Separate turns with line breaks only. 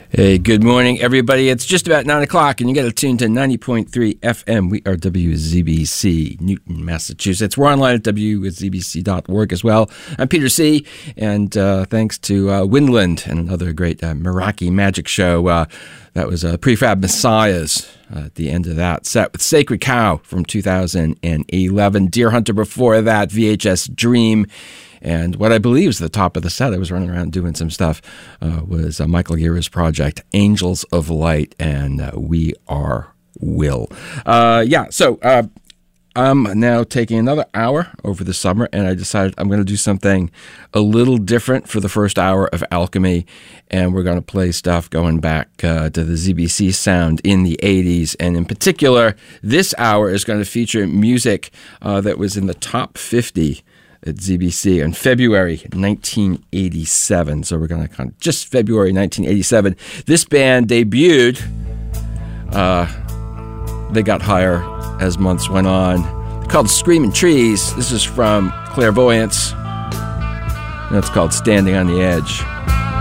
Hey, good morning, everybody. It's just about 9 o'clock, and you got to tune to 90.3 FM. We are WZBC, Newton, Massachusetts. We're online at wzbc.org as well. I'm Peter C., and thanks to Windland and another great Meraki magic show. That was Prefab Messiahs at the end of that set with Sacred Cow from 2011. Deer Hunter before that, VHS Dream. And what I believe is the top of the set, I was running around doing some stuff, was Michael Gira's project, Angels of Light, and We Are Will. So I'm now taking another hour over the summer, and I decided I'm going to do something a little different for the first hour of Alchemy, and we're going to play stuff going back to the ZBC sound in the 80s, and in particular, this hour is going to feature music that was in the top 50 at ZBC in February 1987. So we're going to kind of just February 1987. This band debuted. They got higher as months went on. They're called Screaming Trees. This is from Clairvoyance. And it's called Standing on the Edge.